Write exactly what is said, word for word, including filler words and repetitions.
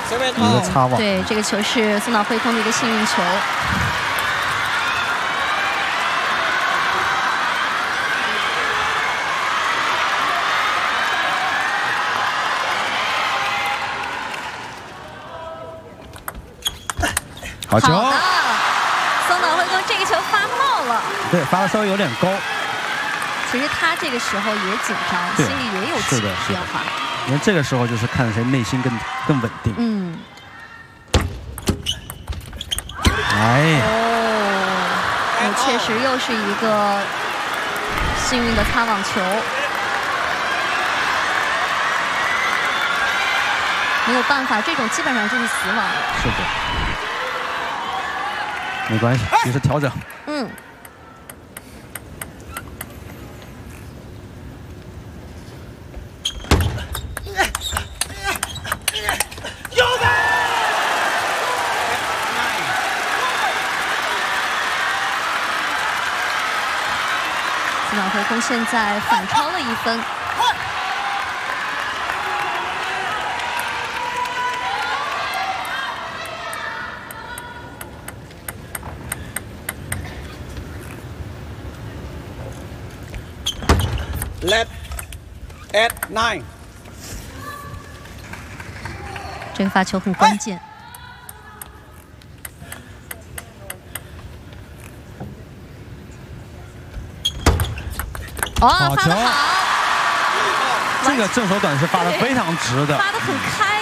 一个擦网。 对，这个球是松岛辉空的一个幸运球。 好球！ 好的，松岛辉空这个球发冒了。 对，发的稍微有点高。 其实他这个时候也紧张，心里也有起变化。 因为这个时候就是看谁内心更更稳定。 嗯。 哎。 哦，确实又是一个幸运的擦网球。没有办法，这种基本上就是死网了。 是的。没关系，及时调整。 嗯。松岛辉空现在反超了一分。 Left at nine。 这个发球很关键。哦，发得好！ 这个正手短是发的非常直的， 发得很开